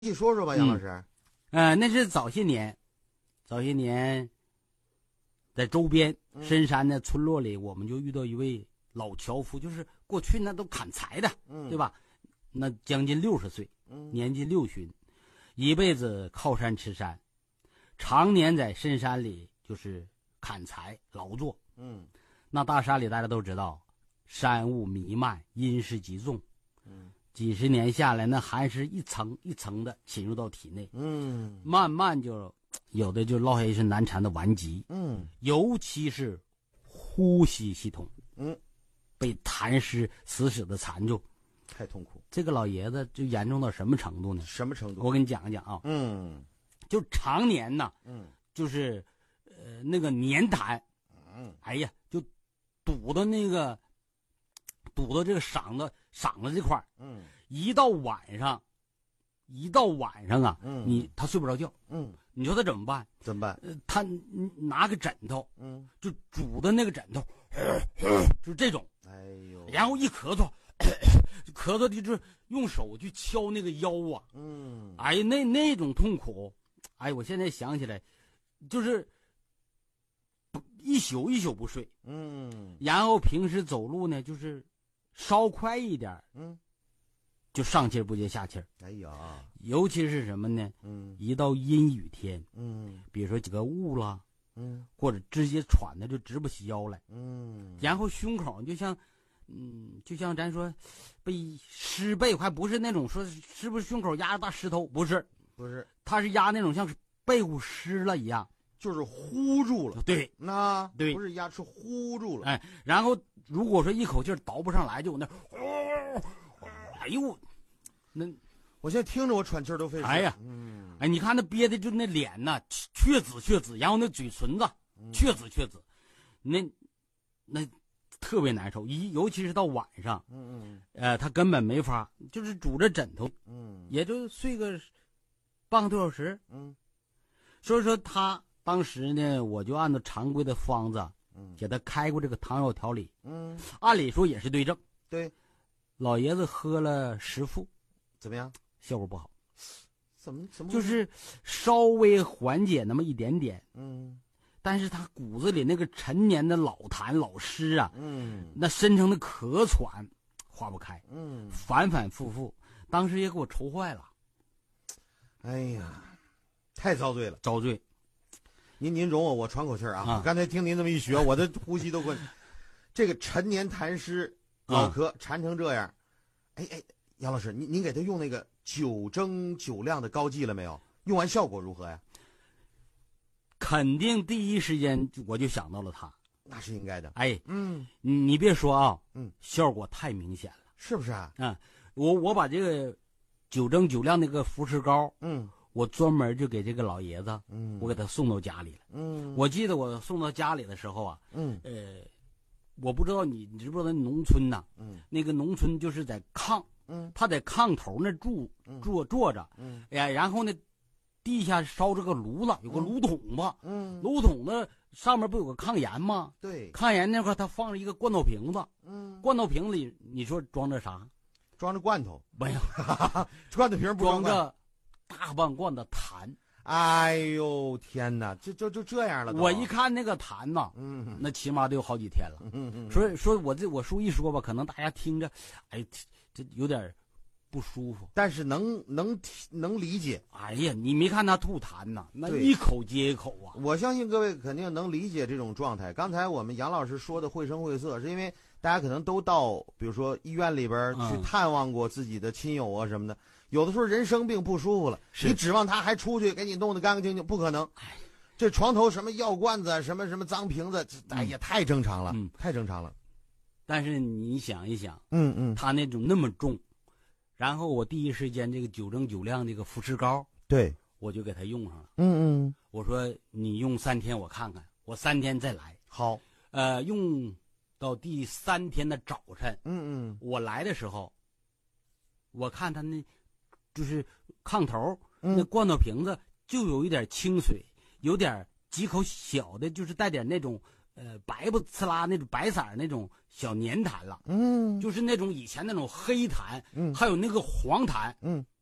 细说说吧，杨老师。 那是早些年在周边深山的村落里，我们就遇到一位老樵夫，就是过去那都砍柴的，对吧？那将近60岁，年近60旬，一辈子靠山吃山，常年在深山里就是砍柴劳作。那大山里大家都知道，山雾弥漫，阴湿极重。几十年下来，那寒湿一层一层的侵入到体内，慢慢就有的就落下一身难缠的顽疾，尤其是呼吸系统，被痰湿死死的缠住， 太痛苦。 这个老爷子就严重到什么程度呢？ 什么程度？ 我给你讲一讲啊，就常年呢，就是那个黏痰，哎呀，就堵到这个嗓子这块儿，一到晚上啊，他睡不着觉，你说他怎么办？ 怎么办？ 他拿个枕头，就拄的那个枕头，就是这种， 哎呦， 然后一咳嗽，咳嗽就是用手去敲那个腰啊，哎呀，那种痛苦，哎，我现在想起来，就是一宿一宿不睡，然后平时走路呢，就是稍快一点，就上气不接下气。 哎呀， 尤其是什么呢？一到阴雨天，比如说几个雾啦，或者直接喘的就直不起腰来，然后胸口就像咱说被湿被，还不是那种说是不是胸口压着大石头，不是，它是压那种像是被褥湿了一样。 就是呼住了， 对， 对，不是压，是呼住了。 哎，然后如果说一口气倒不上来，就那，哎呦，那我现在听着我喘气都费事。 哎呀，哎，你看那憋的就那脸呐，血紫，然后那嘴唇子血紫，那特别难受，尤其是到晚上，他根本没法，就是拄着枕头，也就睡个半个多小时，所以说他。当时呢，我就按照常规的方子，给他开过这个汤药调理，按理说也是对症。 对， 老爷子喝了10副， 怎么样？ 效果不好。 怎么？ 就是稍微缓解那么一点点，但是他骨子里那个陈年的老痰老湿啊，那深层的咳喘化不开，反反复复，当时也给我愁坏了。 哎呀，太遭罪了， 遭罪。 您容我喘口气啊！刚才听您这么一学，我的呼吸都这个陈年痰湿老咳缠成这样，哎，杨老师，您给他用那个9蒸9晾的膏剂了没有？用完效果如何呀？ 肯定第一时间我就想到了他， 那是应该的。 哎，你别说啊，效果太明显了， 是不是啊？ 我把这个9蒸9晾那个扶持膏，我专门就给这个老爷子，我给他送到家里了。我记得我送到家里的时候啊，我不知道你知不知道农村呐，那个农村就是在炕，他在炕头那坐着，然后呢，地下烧这个炉子，有个炉筒子，炉筒子上面不有个炕沿吗？ 对， 炕沿那块他放着一个罐头瓶子，罐头瓶里你说装着啥？ 装着罐头？ 没有， 罐头瓶不装着大半罐的痰。 哎呦天哪，就这样了。 我一看那个痰呐，那起码得有好几天了。所以说我书一说吧，可能大家听着，哎，这有点不舒服， 但是能理解。 哎呀，你没看他吐痰呐，那一口接一口啊！ 我相信各位肯定能理解这种状态。刚才我们杨老师说的绘声绘色，是因为大家可能都到比如说医院里边去探望过自己的亲友啊什么的。有的时候人生病不舒服了，你指望他还出去给你弄得干干净净，不可能。这床头什么药罐子，什么脏瓶子，哎呀，太正常了，太正常了。 但是你想一想，他那种那么重，然后我第一时间这个9蒸9晾这个扶持膏， 对， 我就给他用上了。我说你用3天我看看，我3天再来。 好， 用到第3天的早晨，我来的时候，我看他那。就是炕头那罐头瓶子就有一点清水，有点几口小的，就是带点那种白不呲啦那种白色那种小粘痰了，就是那种以前那种黑痰，还有那个黄痰，